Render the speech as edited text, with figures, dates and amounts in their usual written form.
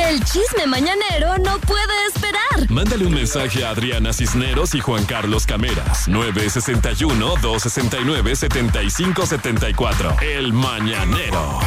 El chisme mañanero no puede esperar. Mándale un mensaje a Adriana Cisneros y Juan Carlos Cameras. 961-269-7574. El Mañanero.